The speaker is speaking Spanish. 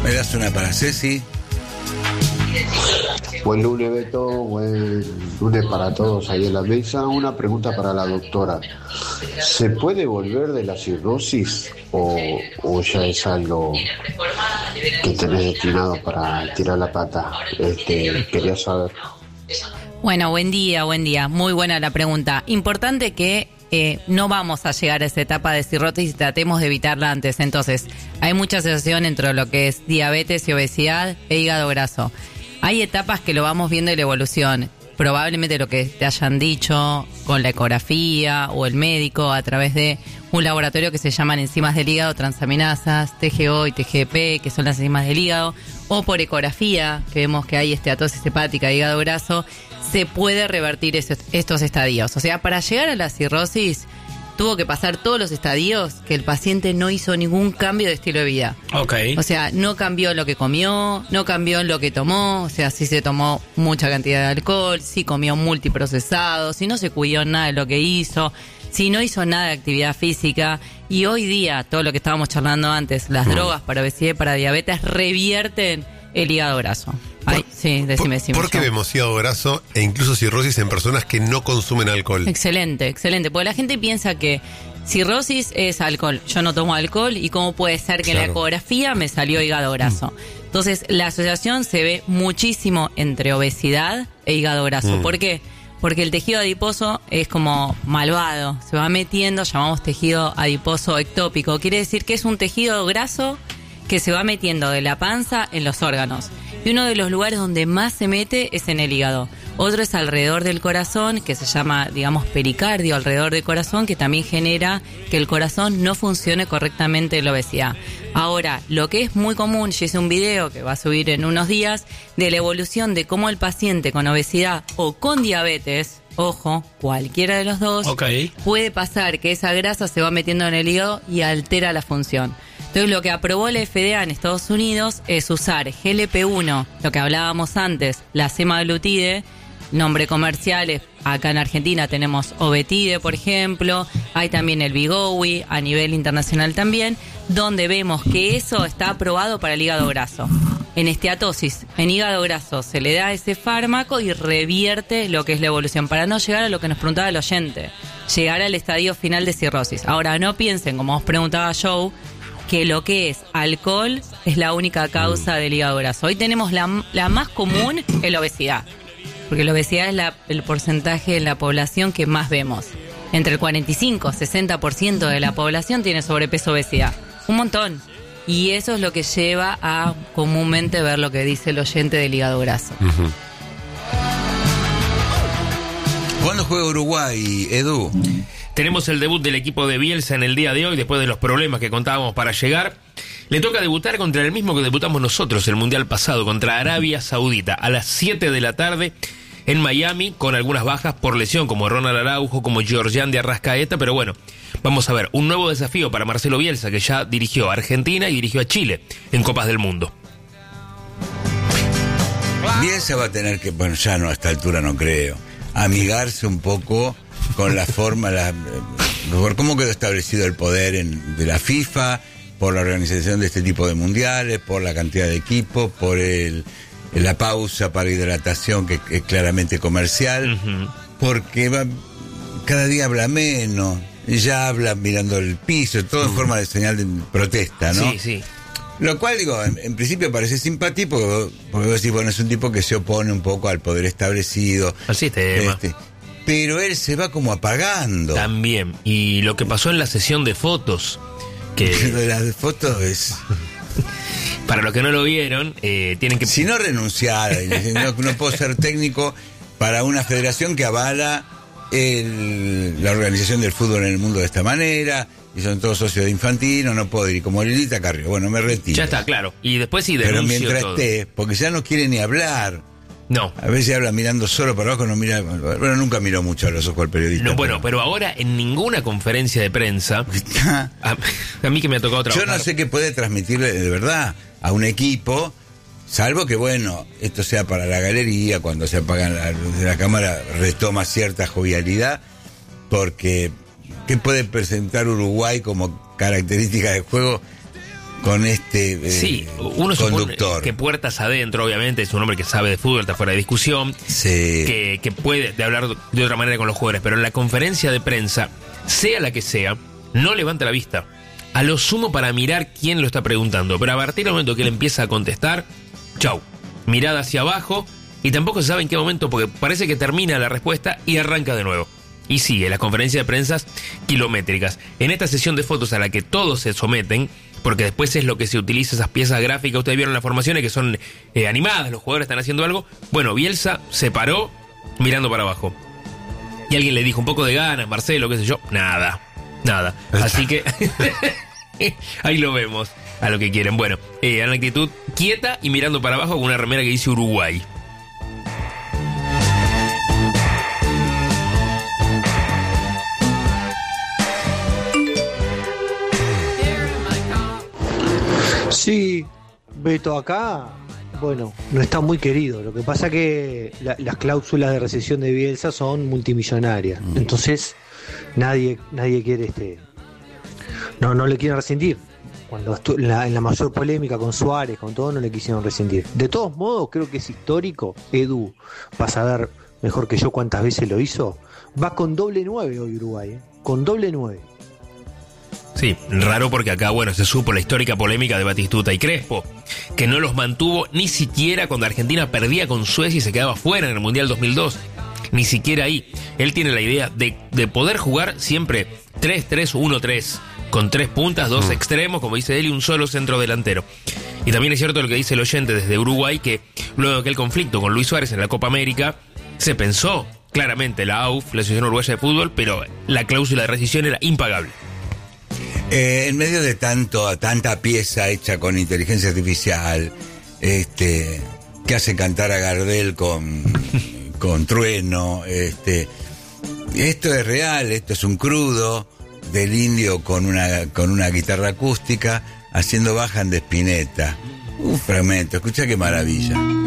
¿Me das una para Ceci? Buen lunes, Beto, buen lunes para todos ahí en la mesa. Una pregunta para la doctora. ¿Se puede volver de la cirrosis o ya es algo que tenés destinado para tirar la pata? Quería saber. Bueno, buen día. Muy buena la pregunta. Importante que no vamos a llegar a esa etapa de cirrosis y tratemos de evitarla antes. Entonces, hay mucha asociación entre lo que es diabetes y obesidad e hígado graso. Hay etapas que lo vamos viendo en la evolución. Probablemente lo que te hayan dicho con la ecografía o el médico a través de un laboratorio que se llaman enzimas del hígado, transaminasas, TGO y TGP, que son las enzimas del hígado, o por ecografía, que vemos que hay esteatosis hepática, hígado graso, se puede revertir estos estadios. O sea, para llegar a la cirrosis tuvo que pasar todos los estadios que el paciente no hizo ningún cambio de estilo de vida. Okay. O sea, no cambió lo que comió, no cambió lo que tomó, o sea, sí se tomó mucha cantidad de alcohol, sí comió multiprocesado, sí no se cuidó nada de lo que hizo, sí no hizo nada de actividad física. Y hoy día, todo lo que estábamos charlando antes, las drogas para obesidad y para diabetes revierten el hígado graso. Ay, sí, decime. ¿Por qué vemos hígado graso e incluso cirrosis en personas que no consumen alcohol? Excelente. Porque la gente piensa que cirrosis es alcohol. Yo no tomo alcohol y cómo puede ser que en la ecografía me salió hígado graso. Entonces, la asociación se ve muchísimo entre obesidad e hígado graso. ¿Por qué? Porque el tejido adiposo es como malvado. Se va metiendo, llamamos tejido adiposo ectópico. Quiere decir que es un tejido graso que se va metiendo de la panza en los órganos. Y uno de los lugares donde más se mete es en el hígado. Otro es alrededor del corazón, que se llama, digamos, pericardio, alrededor del corazón, que también genera que el corazón no funcione correctamente en la obesidad. Ahora, lo que es muy común, yo hice un video que va a subir en unos días, de la evolución de cómo el paciente con obesidad o con diabetes, ojo, cualquiera de los dos, puede pasar que esa grasa se va metiendo en el hígado y altera la función. Entonces, lo que aprobó la FDA en Estados Unidos es usar GLP-1, lo que hablábamos antes, la semaglutide, nombre comercial, acá en Argentina tenemos Ovetide, por ejemplo, hay también el Wegovy, a nivel internacional también, donde vemos que eso está aprobado para el hígado graso. En esteatosis, en hígado graso, se le da ese fármaco y revierte lo que es la evolución, para no llegar a lo que nos preguntaba el oyente, llegar al estadio final de cirrosis. Ahora, no piensen, como os preguntaba Joe, que lo que es alcohol es la única causa del hígado graso. Hoy tenemos la más común es la obesidad, porque la obesidad es el porcentaje de la población que más vemos. Entre el 45 y 60% de la población tiene sobrepeso, obesidad. Un montón. Y eso es lo que lleva a comúnmente ver lo que dice el oyente del hígado graso. ¿Cuándo juega Uruguay, Edu? Tenemos el debut del equipo de Bielsa en el día de hoy, después de los problemas que contábamos para llegar. Le toca debutar contra el mismo que debutamos nosotros el Mundial pasado, contra Arabia Saudita, a las 7 de la tarde en Miami, con algunas bajas por lesión, como Ronald Araujo, como Georgian de Arrascaeta, pero bueno, vamos a ver, un nuevo desafío para Marcelo Bielsa, que ya dirigió a Argentina y dirigió a Chile en Copas del Mundo. Bielsa va a tener que, bueno, ya no, a esta altura no creo, amigarse un poco con la forma, por cómo quedó establecido el poder de la FIFA, por la organización de este tipo de mundiales, por la cantidad de equipos, por la pausa para hidratación que es claramente comercial, porque cada día habla menos, ya habla mirando el piso, todo en forma de señal de protesta, ¿no? Sí. Lo cual, digo, en principio parece simpático, porque vos decís, bueno, es un tipo que se opone un poco al poder establecido. Al sistema. Pero él se va como apagando. También. Y lo que pasó en la sesión de fotos, que... Las fotos es... Para los que no lo vieron, tienen que... Si no renunciar, no puedo ser técnico para una federación que avala la organización del fútbol en el mundo de esta manera, y son todos socios de Infantino, no puedo ir como Lilita Carrió, bueno, me retiro. Ya está, claro. Y después sí denuncio. Pero mientras todo. esté, porque ya no quiere ni hablar. No. A veces habla mirando solo para abajo, no mira. Bueno, nunca miró mucho a los ojos al periodista. No, bueno, pero ahora en ninguna conferencia de prensa, a mí que me ha tocado trabajar. Yo no sé qué puede transmitirle de verdad a un equipo, salvo que, bueno, esto sea para la galería, cuando se apagan las luces de la cámara, retoma cierta jovialidad, porque ¿qué puede presentar Uruguay como característica de juego? con este sí, uno conductor. Que puertas adentro, obviamente, es un hombre que sabe de fútbol, está fuera de discusión, Sí. que puede hablar de otra manera con los jugadores, pero en la conferencia de prensa, sea la que sea, no levanta la vista. A lo sumo para mirar quién lo está preguntando, pero a partir del momento que él empieza a contestar, chau, mirada hacia abajo, y tampoco se sabe en qué momento, porque parece que termina la respuesta y arranca de nuevo. Y sigue las conferencias de prensa kilométricas. En esta sesión de fotos a la que todos se someten, porque después es lo que se utiliza, esas piezas gráficas, ustedes vieron las formaciones que son animadas, los jugadores están haciendo algo. Bueno, Bielsa se paró mirando para abajo. Y alguien le dijo, un poco de ganas, Marcelo, qué sé yo. Nada. Así que ahí lo vemos, a lo que quieren. Bueno, en la actitud quieta y mirando para abajo con una remera que dice Uruguay. Sí, Beto, acá, bueno, no está muy querido. Lo que pasa que las cláusulas de rescisión de Bielsa son multimillonarias. Entonces, nadie quiere no le quieren rescindir. Cuando en la mayor polémica con Suárez, con todo, no le quisieron rescindir. De todos modos, creo que es histórico. Edu, vas a ver mejor que yo cuántas veces lo hizo. Va con doble 9 hoy Uruguay, con doble 9. Sí, raro porque acá, bueno, se supo la histórica polémica de Batistuta y Crespo, que no los mantuvo ni siquiera cuando Argentina perdía con Suecia y se quedaba fuera en el Mundial 2002. Ni siquiera ahí. Él tiene la idea de poder jugar siempre 3-3-1-3, con 3 puntas, 2 extremos, como dice él, y un solo centro delantero. Y también es cierto lo que dice el oyente desde Uruguay, que luego de aquel conflicto con Luis Suárez en la Copa América, se pensó claramente la AUF, la Asociación Uruguaya de Fútbol, pero la cláusula de rescisión era impagable. En medio de tanta pieza hecha con inteligencia artificial, que hace cantar a Gardel con trueno, esto es real, esto es un crudo del Indio con una guitarra acústica haciendo Bajan de Spinetta. Un fragmento, escucha qué maravilla.